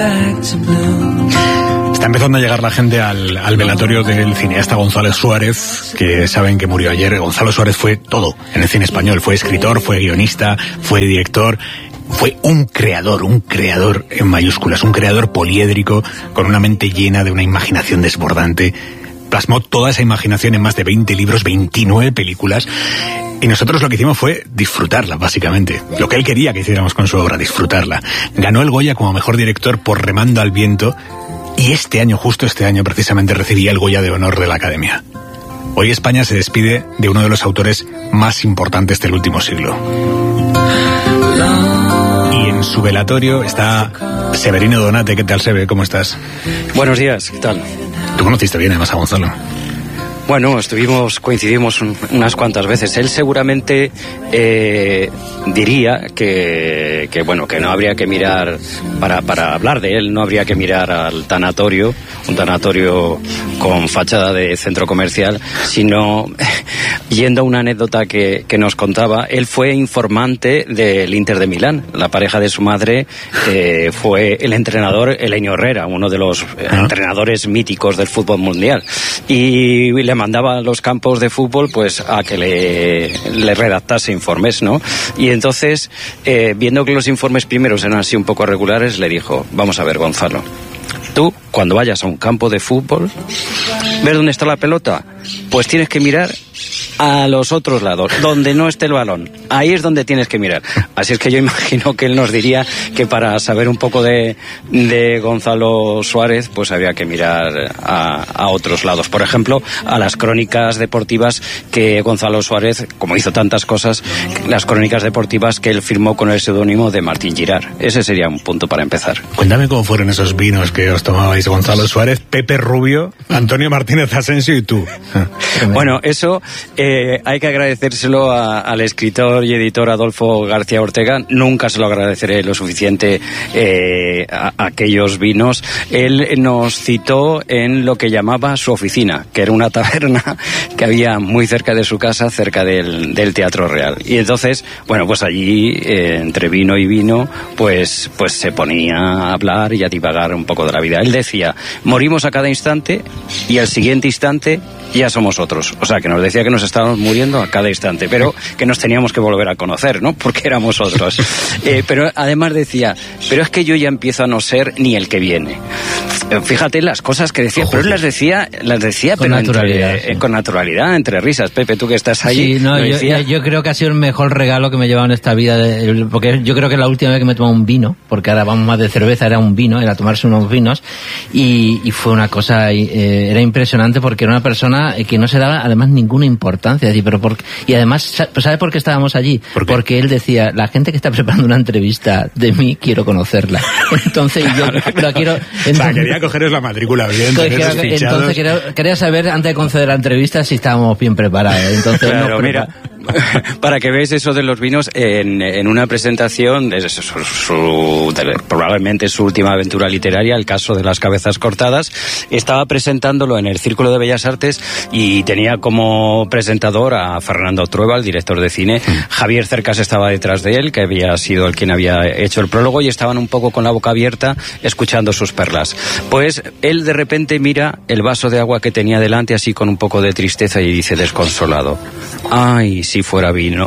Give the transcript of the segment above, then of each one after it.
Está empezando a llegar la gente al velatorio del cineasta Gonzalo Suárez, que saben que murió ayer. Gonzalo Suárez fue todo en el cine español. Fue escritor, fue guionista, fue director. Fue un creador en mayúsculas, un creador poliédrico, con una mente llena de una imaginación desbordante. Plasmó toda esa imaginación en más de 20 libros, 29 películas. Y nosotros lo que hicimos fue disfrutarla, básicamente. Lo que él quería que hiciéramos con su obra, disfrutarla. Ganó el Goya como mejor director por Remando al viento. Y justo este año, precisamente recibía el Goya de honor de la Academia. Hoy España se despide de uno de los autores más importantes del último siglo. Y en su velatorio está Severino Donate. ¿Qué tal, Sebe? ¿Cómo estás? Buenos días, ¿qué tal? Tú conociste bien además a Gonzalo. Bueno, coincidimos unas cuantas veces. Él seguramente diría que no habría que mirar, para hablar de él, no habría que mirar al tanatorio, un tanatorio con fachada de centro comercial, sino yendo a una anécdota que nos contaba. Él fue informante del Inter de Milán. La pareja de su madre fue el entrenador Elenio Herrera, uno de los entrenadores míticos del fútbol mundial. Y le mandaba a los campos de fútbol pues a que le redactase informes, ¿no? Y entonces, viendo que los informes primeros eran así un poco regulares, le dijo: vamos a ver, Gonzalo, tú cuando vayas a un campo de fútbol, ¿ves dónde está la pelota? Pues tienes que mirar a los otros lados, donde no esté el balón. Ahí es donde tienes que mirar. Así es que yo imagino que él nos diría que para saber un poco de Gonzalo Suárez, pues había que mirar a otros lados. Por ejemplo, a las crónicas deportivas que Gonzalo Suárez, como hizo tantas cosas, las crónicas deportivas que él firmó con el seudónimo de Martín Girard. Ese sería un punto para empezar. Cuéntame cómo fueron esos vinos que os tomabais, Gonzalo Suárez, Pepe Rubio, Antonio Martínez Asensio y tú. Bueno, eso hay que agradecérselo al escritor y editor Adolfo García Ortega. Nunca se lo agradeceré lo suficiente a aquellos vinos. Él nos citó en lo que llamaba su oficina, que era una taberna que había muy cerca de su casa, cerca del Teatro Real. Y entonces, bueno, pues allí, entre vino y vino, pues se ponía a hablar y a divagar un poco de la vida. Él decía: morimos a cada instante y al siguiente instante ya somos otros. O sea, que nos decía que nos estábamos muriendo a cada instante, pero que nos teníamos que volver a conocer, ¿no? Porque éramos otros. Pero además decía: pero es que yo ya empiezo a no ser ni el que viene. Fíjate las cosas que decía. Ojo, pero él las decía con pero naturalidad, con naturalidad, entre risas. Pepe, tú que estás ahí. Sí, no, yo creo que ha sido el mejor regalo que me he llevado en esta vida, porque yo creo que la última vez que me he tomado un vino, porque ahora vamos más de cerveza, era un vino, era tomarse unos vinos, y fue una cosa, era impresionante, porque era una persona que no se daba además ninguna importancia. Es decir, y además, ¿sabe por qué estábamos allí? Porque él decía: la gente que está preparando una entrevista de mí, quiero conocerla. Entonces yo la quiero... quería cogeros la matrícula bien. Entonces quería saber, antes de conceder la entrevista, si estábamos bien preparados. Entonces, claro, mira, para que veáis eso de los vinos, en una presentación de probablemente su última aventura literaria, El caso de las cabezas cortadas, estaba presentándolo en el Círculo de Bellas Artes y tenía como presentador a Fernando Trueba, el director de cine. Javier Cercas estaba detrás de él, que había sido el quien había hecho el prólogo, y estaban un poco con la boca abierta escuchando sus perlas. Pues él de repente mira el vaso de agua que tenía delante, así con un poco de tristeza, y dice desconsolado: ay, si fuera vino.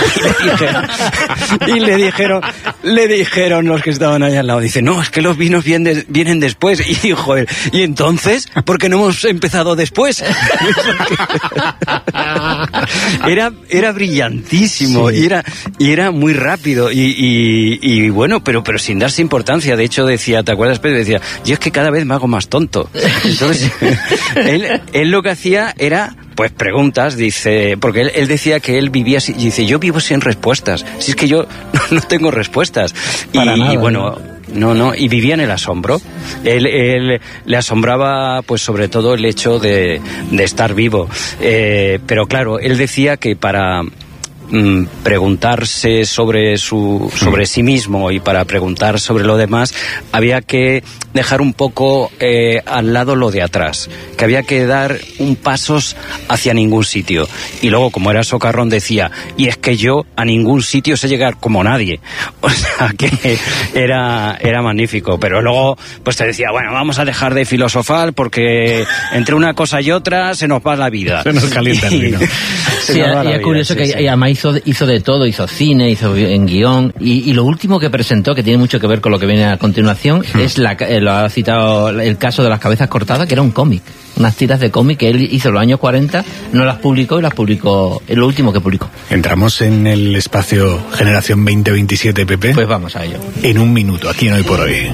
Y le dijeron los que estaban ahí al lado, dice: no, es que los vinos vienen después. Y dijo él: ¿y entonces? ¿Por qué no hemos empezado después? Era brillantísimo, sí. y era muy rápido y bueno, pero sin darse importancia. De hecho decía, ¿te acuerdas, Pedro? Decía: yo es que cada vez me hago más tonto. Entonces él lo que hacía era pues preguntas, dice, porque él decía que él vivía así, y dice: yo vivo sin respuestas, si es que yo no tengo respuestas. Y bueno, no, y vivía en el asombro. Él le asombraba, pues sobre todo el hecho de estar vivo. Pero claro, él decía que para preguntarse sobre sí mismo y para preguntar sobre lo demás, había que dejar un poco al lado lo de atrás, que había que dar un pasos hacia ningún sitio. Y luego, como era socarrón, decía, y es que yo a ningún sitio sé llegar como nadie. O sea que era magnífico. Pero luego pues te decía, bueno, vamos a dejar de filosofar porque entre una cosa y otra se nos va la vida. Se nos calienta el vino. Sí, y es curioso que además hizo de todo, hizo cine, hizo en guión, y lo último que presentó, que tiene mucho que ver con lo que viene a continuación, es lo ha citado, el caso de las cabezas cortadas, que era un cómic, unas tiras de cómic que él hizo en los años 40, no las publicó y las publicó, es lo último que publicó. Entramos en el espacio Generación 2027, Pepe. Pues vamos a ello. En un minuto, aquí en Hoy por Hoy.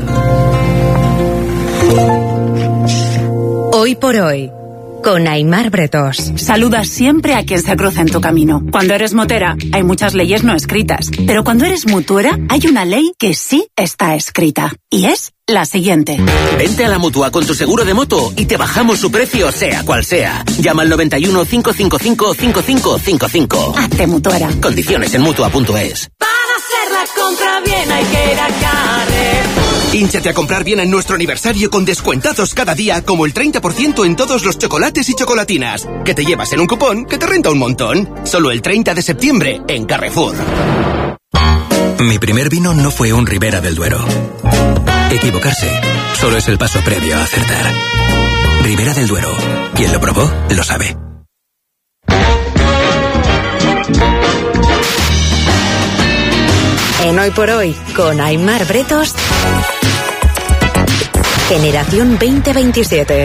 Hoy por Hoy, con Aimar Bretos. Saludas siempre a quien se cruza en tu camino. Cuando eres motera, hay muchas leyes no escritas. Pero cuando eres mutuera, hay una ley que sí está escrita. Y es la siguiente. Vente a la Mutua con tu seguro de moto y te bajamos su precio, sea cual sea. Llama al 91 555 5555. Hazte mutuera. Condiciones en Mutua.es. Para hacer la compra bien hay que ir a Carrefour. Hínchate a comprar bien en nuestro aniversario con descuentazos cada día, como el 30% en todos los chocolates y chocolatinas, que te llevas en un cupón que te renta un montón. Solo el 30 de septiembre en Carrefour. Mi primer vino no fue un Ribera del Duero. Equivocarse solo es el paso previo a acertar. Ribera del Duero. Quien lo probó, lo sabe. En Hoy por Hoy, con Aimar Bretos, Generación 2027.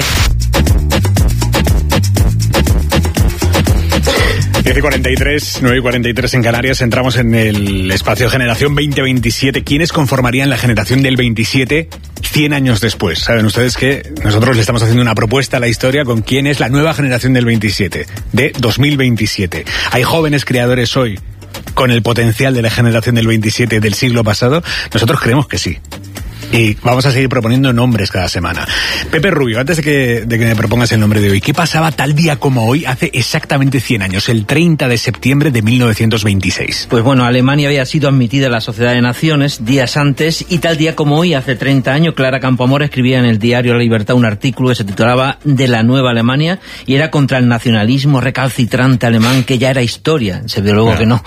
10:43, 9:43 en Canarias. Entramos en el espacio Generación 2027. ¿Quiénes conformarían la generación del 27 100 años después? Saben ustedes que nosotros le estamos haciendo una propuesta a la historia con quién es la nueva generación del 27, de 2027. Hay jóvenes creadores hoy con el potencial de la generación del 27 del siglo pasado. Nosotros creemos que sí. Y vamos a seguir proponiendo nombres cada semana. Pepe Rubio, antes de que me propongas el nombre de hoy, ¿qué pasaba tal día como hoy hace exactamente 100 años, el 30 de septiembre de 1926? Pues bueno, Alemania había sido admitida a la Sociedad de Naciones días antes, y tal día como hoy, hace 30 años, Clara Campoamor escribía en el diario La Libertad un artículo que se titulaba De la Nueva Alemania, y era contra el nacionalismo recalcitrante alemán, que ya era historia, se vio luego que no.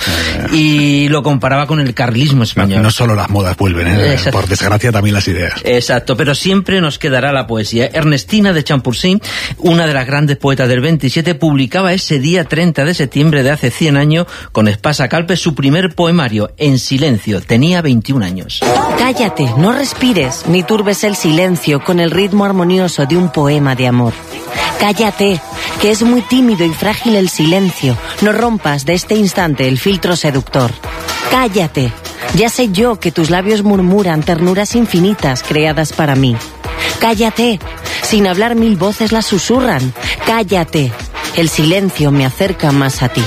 Y lo comparaba con el carlismo español. No solo las modas vuelven, por desgracia también las ideas. Exacto, pero siempre nos quedará la poesía. Ernestina de Champurcy, una de las grandes poetas del 27, publicaba ese día 30 de septiembre de hace 100 años, con espasa calpe, su primer poemario, En silencio. Tenía 21 años. Cállate, no respires, ni turbes el silencio con el ritmo armonioso de un poema de amor. Cállate, que es muy tímido y frágil el silencio. No rompas de este instante el filtro seductor. Cállate, ya sé yo que tus labios murmuran ternuras infinitas creadas para mí. Cállate, sin hablar 1000 voces las susurran. Cállate, el silencio me acerca más a ti.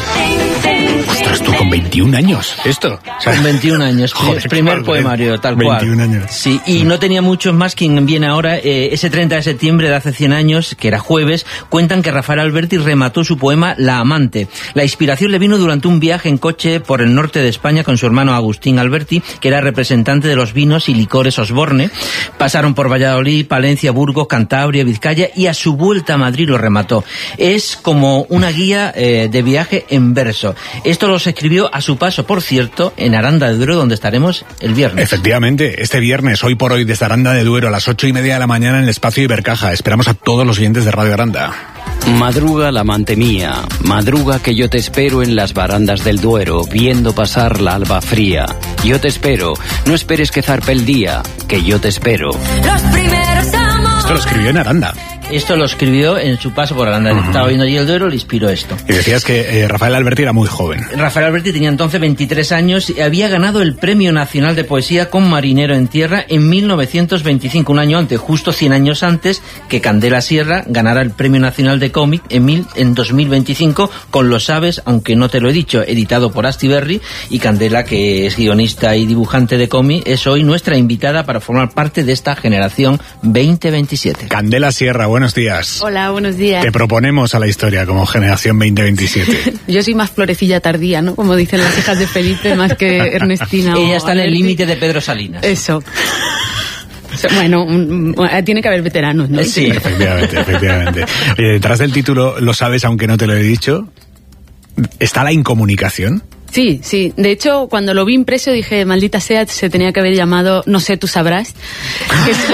Ostras, tú con 21 años, esto. Con 21 años, joder, primer poemario, tal 21 cual. 21 años. Sí, y no tenía muchos más. Quien viene ahora, ese 30 de septiembre de hace 100 años, que era jueves, cuentan que Rafael Alberti remató su poema La amante. La inspiración le vino durante un viaje en coche por el norte de España con su hermano Agustín Alberti, que era representante de los vinos y licores Osborne. Pasaron por Valladolid, Palencia, Burgos, Cantabria, Vizcaya, y a su vuelta a Madrid lo remató. Es como una guía de viaje en verso. Esto los escribió a su paso, por cierto, en Aranda de Duero, donde estaremos el viernes. Efectivamente, este viernes, Hoy por Hoy, desde Aranda de Duero, a las 8:30 de la mañana en el espacio Ibercaja. Esperamos a todos los oyentes de Radio Aranda. Madruga la amante mía, madruga que yo te espero en las barandas del Duero, viendo pasar la alba fría. Yo te espero, no esperes que zarpe el día, que yo te espero. Los primeros amores. Esto lo escribió en Aranda. Esto lo escribió en su paso por Aranda. Estaba viendo allí el Duero, le inspiró esto. Y decías que Rafael Alberti era muy joven. Rafael Alberti tenía entonces 23 años y había ganado el Premio Nacional de Poesía con Marinero en Tierra en 1925, un año antes, justo 100 años antes que Candela Sierra ganara el Premio Nacional de Cómic en 2025 con Los Sabes, aunque no te lo he dicho, editado por Astiberri. Y Candela, que es guionista y dibujante de cómic, es hoy nuestra invitada para formar parte de esta generación 2027. Candela Sierra, bueno. buenos días. Hola, buenos días. Te proponemos a la historia como Generación 2027. Yo soy más florecilla tardía, ¿no? Como dicen las hijas de Felipe, más que Ernestina. Ella está en el límite de Pedro Salinas. Eso. Bueno, tiene que haber veteranos, ¿no? Sí, efectivamente. Oye, detrás del título, lo sabes aunque no te lo he dicho, ¿está la incomunicación? Sí. De hecho, cuando lo vi impreso dije, maldita sea, se tenía que haber llamado No sé, tú sabrás. Que es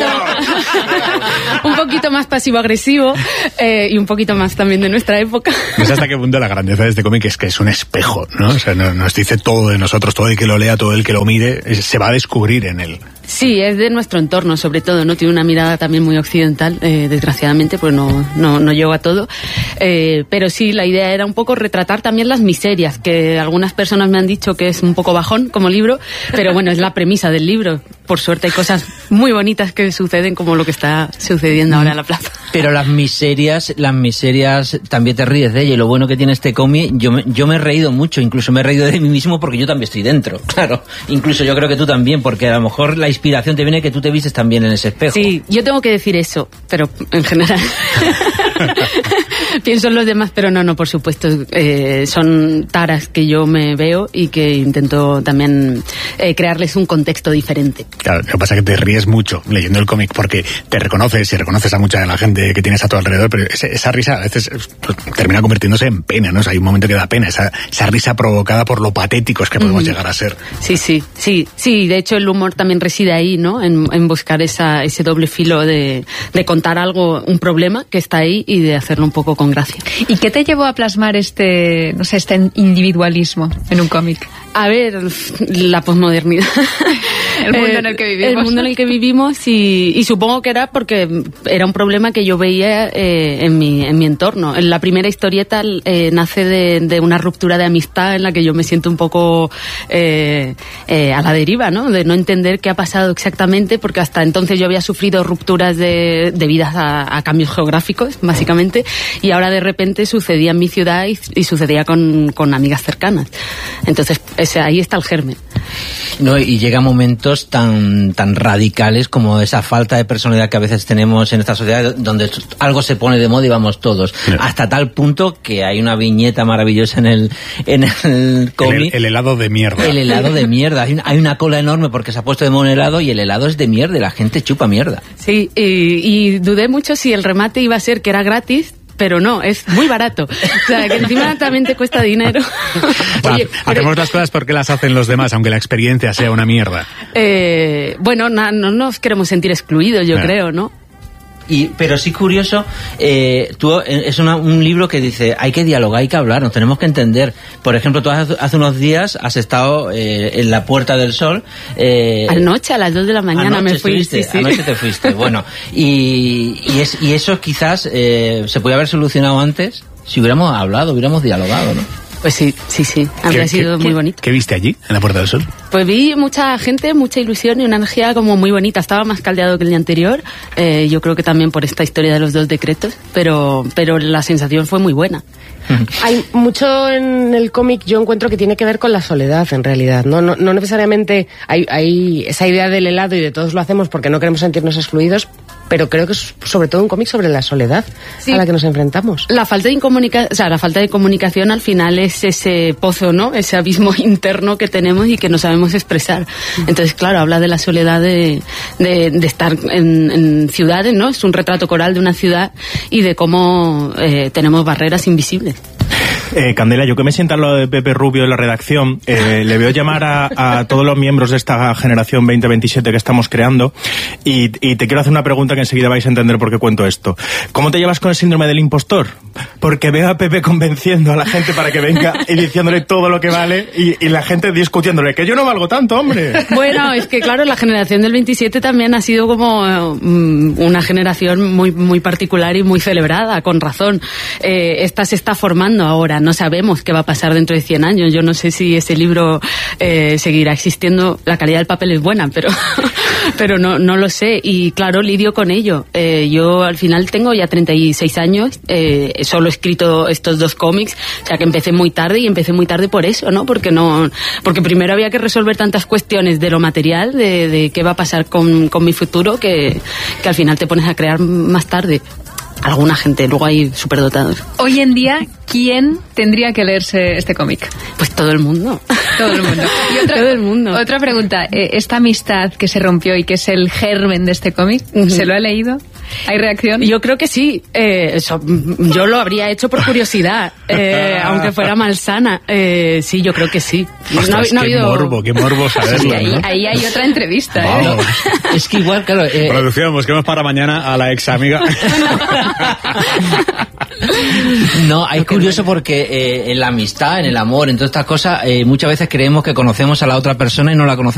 un poquito más pasivo-agresivo y un poquito más también de nuestra época. No sé hasta qué punto la grandeza de este cómic es que es un espejo, ¿no? O sea, nos dice todo de nosotros, todo el que lo lea, todo el que lo mire, se va a descubrir en él. Sí, es de nuestro entorno, sobre todo, ¿no? Tiene una mirada también muy occidental, desgraciadamente, pues no llego a todo. Pero sí, la idea era un poco retratar también las miserias, que algunas personas me han dicho que es un poco bajón como libro, pero bueno, es la premisa del libro. Por suerte hay cosas muy bonitas que suceden, como lo que está sucediendo ahora en la plaza. Pero las miserias también te ríes de ellas. Y lo bueno que tiene este cómic, yo me he reído mucho, incluso me he reído de mí mismo porque yo también estoy dentro, claro. Incluso yo creo que tú también, porque a lo mejor la inspiración te viene que tú te vistes también en ese espejo. Sí, yo tengo que decir eso, pero en general pienso en los demás, pero no, por supuesto, son taras que yo me veo y que intento también crearles un contexto diferente. Claro, lo que pasa es que te ríes mucho leyendo el cómic porque te reconoces y reconoces a mucha de la gente que tienes a tu alrededor, pero esa risa a veces termina convirtiéndose en pena, ¿no? O sea, hay un momento que da pena, esa risa provocada por lo patéticos que podemos llegar a ser. Sí, de hecho el humor también reside ahí, ¿no? En buscar ese doble filo de contar algo, un problema que está ahí y de hacerlo un poco con gracia. ¿Y qué te llevó a plasmar este individualismo en un cómic? A ver, la posmodernidad. El mundo en el que vivimos. El mundo en el que vivimos y supongo que era porque era un problema que yo veía en mi entorno. La primera historieta nace de una ruptura de amistad en la que yo me siento un poco a la deriva, ¿no? De no entender qué ha pasado exactamente, porque hasta entonces yo había sufrido rupturas debidas a cambios geográficos, básicamente, y ahora de repente sucedía en mi ciudad y sucedía con amigas cercanas. Entonces, ahí está el germen. No, y llega momentos tan radicales como esa falta de personalidad que a veces tenemos en esta sociedad, donde algo se pone de moda y vamos todos. Sí. Hasta tal punto que hay una viñeta maravillosa en el cómic. El helado de mierda. El helado de mierda. Hay una cola enorme porque se ha puesto de moda un helado y el helado es de mierda y la gente chupa mierda. Sí, y dudé mucho si el remate iba a ser que era gratis, pero no, es muy barato. O sea, que encima también te cuesta dinero. Oye, hacemos las cosas porque las hacen los demás, aunque la experiencia sea una mierda. Bueno, no nos queremos sentir excluidos, yo creo, ¿no? Pero sí curioso, es un libro que dice, hay que dialogar, hay que hablar, nos tenemos que entender. Por ejemplo, tú hace unos días has estado en la Puerta del Sol. Anoche, a las 2 de la mañana me fui. Sí. Anoche te fuiste, bueno. Y eso quizás se podía haber solucionado antes si hubiéramos hablado, hubiéramos dialogado, ¿no? Pues sí, habría sido muy bonito. ¿Qué viste allí, en la Puerta del Sol? Pues vi mucha gente, mucha ilusión y una energía como muy bonita. Estaba más caldeado que el día anterior, yo creo que también por esta historia de los 2 decretos, pero la sensación fue muy buena. Hay mucho en el cómic, yo encuentro que tiene que ver con la soledad, en realidad. No necesariamente hay esa idea del helado y de todos lo hacemos porque no queremos sentirnos excluidos, pero creo que es sobre todo un cómic sobre la soledad a la que nos enfrentamos. La falta de comunicación al final es ese pozo, ¿no? Ese abismo interno que tenemos y que no sabemos expresar. Entonces, claro, habla de la soledad de estar en ciudades, ¿no? Es un retrato coral de una ciudad y de cómo tenemos barreras invisibles. Candela, yo que me siento al lado de Pepe Rubio en la redacción, le veo llamar a todos los miembros de esta generación 2027 que estamos creando y te quiero hacer una pregunta que enseguida vais a entender por qué cuento esto. ¿Cómo te llevas con el síndrome del impostor? Porque veo a Pepe convenciendo a la gente para que venga y diciéndole todo lo que vale y la gente discutiéndole que yo no valgo tanto, hombre. Bueno, es que claro, la generación del 27 también ha sido como una generación muy, muy particular y muy celebrada, con razón. Esta se está formando ahora, sea, no sabemos qué va a pasar dentro de 100 años. Yo no sé si ese libro seguirá existiendo. La calidad del papel es buena, pero no lo sé. Y claro, lidio con ello. Yo al final tengo ya 36 años, solo he escrito estos 2 cómics, o sea que empecé muy tarde, y empecé muy tarde por eso, ¿no? Porque primero había que resolver tantas cuestiones de lo material, de qué va a pasar con mi futuro, que al final te pones a crear más tarde. Alguna gente, luego hay superdotados. Hoy en día, ¿quién tendría que leerse este cómic? Pues todo el mundo. Todo el mundo. Y todo el mundo. Otra pregunta, esta amistad que se rompió y que es el germen de este cómic, ¿se lo ha leído? ¿Hay reacción? Yo creo que sí. Yo lo habría hecho por curiosidad, aunque fuera malsana. Sí, yo creo que sí. Ostras, qué morbo saberlo. Sí, ahí hay otra entrevista. Es que igual, claro... Producción, busquemos para mañana a la ex amiga. No, es curioso porque en la amistad, en el amor, en todas estas cosas, muchas veces creemos que conocemos a la otra persona y no la conocemos.